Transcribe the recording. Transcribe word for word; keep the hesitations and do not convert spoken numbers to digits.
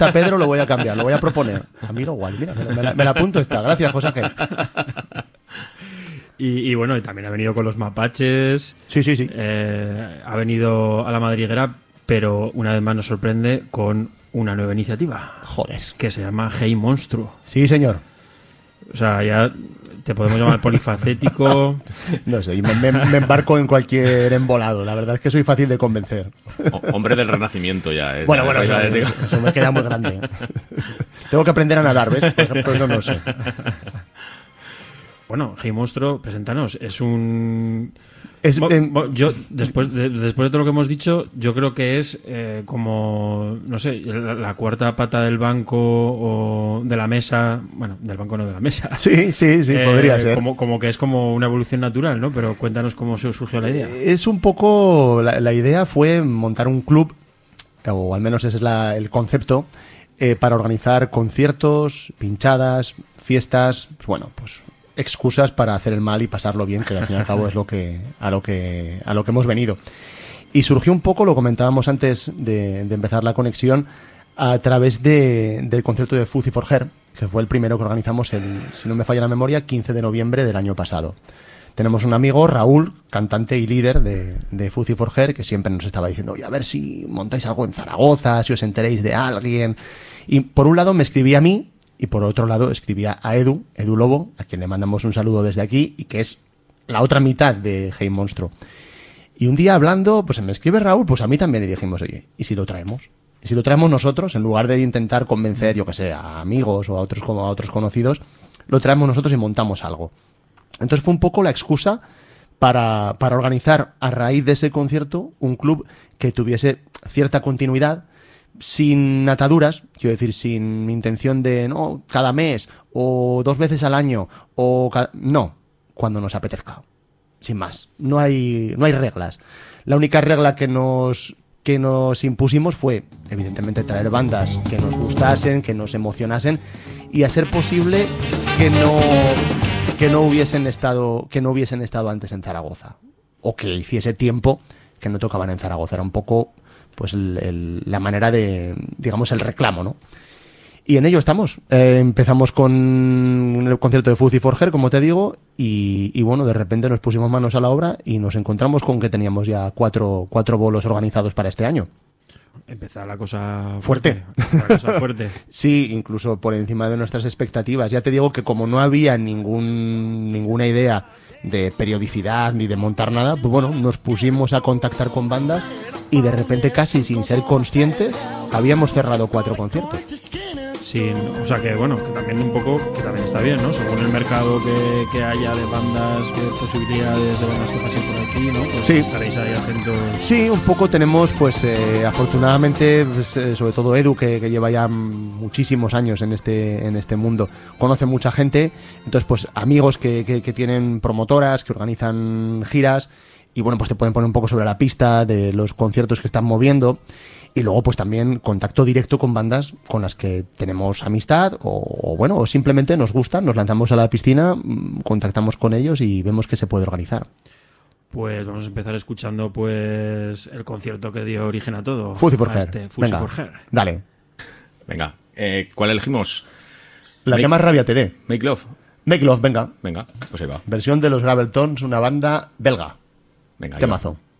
gusta, Pedro, lo voy a cambiar, lo voy a proponer. A mí lo igual, mira, me, me, la, me la apunto esta. Gracias, José Ángel. Y, y bueno, y también ha venido con los mapaches. Sí, sí, sí. Eh, ha venido a la madriguera, pero una vez más nos sorprende con una nueva iniciativa. Joder. Que se llama Hey Monstruo. Sí, señor. O sea, ya te podemos llamar polifacético. No sé, me, me, me embarco en cualquier embolado. La verdad es que soy fácil de convencer. O, hombre del Renacimiento ya. Es, bueno, ya, bueno, ya, eso, digo. eso me queda muy grande. Tengo que aprender a nadar, ¿ves? Por ejemplo, eso no sé. Bueno, Hey Monstruo, preséntanos. Es un... Es, Bo, eh, bo, yo después de, después de todo lo que hemos dicho, yo creo que es eh, como, no sé, la, la cuarta pata del banco o de la mesa. Bueno, del banco no, de la mesa. Sí, sí, sí, eh, podría ser. Como, como que es como una evolución natural, ¿no? Pero cuéntanos cómo se os surgió la idea. Es un poco... La, la idea fue montar un club, o al menos ese es la, el concepto, eh, para organizar conciertos, pinchadas, fiestas, pues bueno, pues excusas para hacer el mal y pasarlo bien, que al fin y al cabo es lo que a lo que a lo que hemos venido. Y surgió un poco, lo comentábamos antes de, de empezar la conexión, a través de, del concierto de Fuzzy for Her, que fue el primero que organizamos el, si no me falla la memoria, quince de noviembre del año pasado. Tenemos un amigo, Raúl, cantante y líder de, de Fuzzy for Her, que siempre nos estaba diciendo, oye, a ver si montáis algo en Zaragoza, si os enteréis de alguien. Y por un lado me escribía a mí, y por otro lado escribía a Edu, Edu Lobo, a quien le mandamos un saludo desde aquí, y que es la otra mitad de Hey Monstruo. Y un día hablando, pues me escribe Raúl, pues a mí también le dijimos, oye, ¿y si lo traemos? ¿Y si lo traemos nosotros, en lugar de intentar convencer, yo que sé, a amigos o a otros, como a otros conocidos, lo traemos nosotros y montamos algo? Entonces fue un poco la excusa para, para organizar, a raíz de ese concierto, un club que tuviese cierta continuidad, sin ataduras, quiero decir, sin intención de, no, cada mes, o dos veces al año, o cada... no, cuando nos apetezca, sin más. No hay, no hay reglas. La única regla que nos, que nos impusimos fue, evidentemente, traer bandas que nos gustasen, que nos emocionasen, y a ser posible que no, que no hubiesen estado, que no hubiesen estado antes en Zaragoza, o que hiciese tiempo que no tocaban en Zaragoza. Era un poco pues el, el, la manera de, digamos, el reclamo, ¿no? Y en ello estamos. Eh, empezamos con el concierto de Fuzzy for Her, como te digo, y, y bueno, de repente nos pusimos manos a la obra y nos encontramos con que teníamos ya cuatro, cuatro bolos organizados para este año. Empezar la cosa fuerte. fuerte. La cosa fuerte. Sí, incluso por encima de nuestras expectativas. Ya te digo que como no había ningún, ninguna idea de periodicidad ni de montar nada, pues bueno, nos pusimos a contactar con bandas y de repente, casi sin ser conscientes, habíamos cerrado cuatro conciertos. Sin, o sea que bueno, que también un poco, que también está bien, ¿no? Según el mercado que, que haya de bandas, de posibilidades de bandas que pasen por aquí, ¿no? Pues sí, estaréis ahí atentos. Sí, un poco tenemos, pues eh, afortunadamente, pues, eh, sobre todo Edu, que, que lleva ya muchísimos años en este, en este mundo, conoce mucha gente, entonces pues amigos que, que, que tienen promotoras, que organizan giras, y bueno, pues te pueden poner un poco sobre la pista de los conciertos que están moviendo. Y luego pues también contacto directo con bandas con las que tenemos amistad o, o bueno, o simplemente nos gustan, nos lanzamos a la piscina, contactamos con ellos y vemos que se puede organizar. Pues vamos a empezar escuchando pues el concierto que dio origen a todo. Fuzzy for Her. Este, Fuzzy Venga, for Her. Dale. Venga, eh, ¿cuál elegimos? La Make, que más rabia te dé. Make Love. Make Love, venga. Venga, pues ahí va. Versión de los Graveltones, una banda belga. Venga, ahí Temazo. va.